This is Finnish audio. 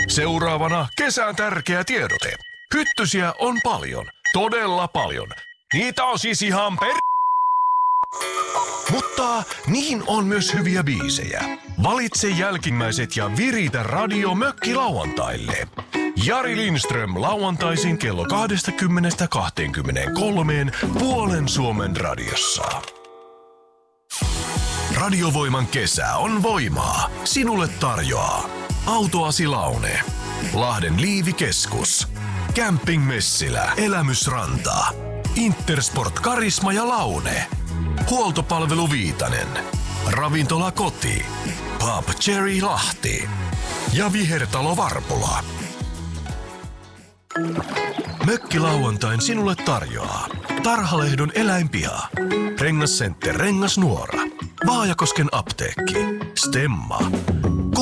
Seuraavana kesän tärkeä tiedote. Hyttysiä on paljon, todella paljon. Niitä on siis ihan Mutta niin on myös hyviä biisejä. Valitse jälkimmäiset ja viritä radio mökkilauantaille. Jari Lindström lauantaisin kello 20-23 puolen Suomen radiossa. Radiovoiman kesä on voimaa. Sinulle tarjoaa Autoasi Laune, Lahden Liivikeskus, Camping Messilä, Elämysranta, Intersport Karisma ja Laune, Huoltopalvelu Viitanen, Ravintola Koti, Pub Cherry Lahti ja Vihertalo Varpula. Mökkilauantain sinulle tarjoaa Tarhalehdon eläinpiha, Rengascenter Rengasnuora, Vaajakosken apteekki, Stemma,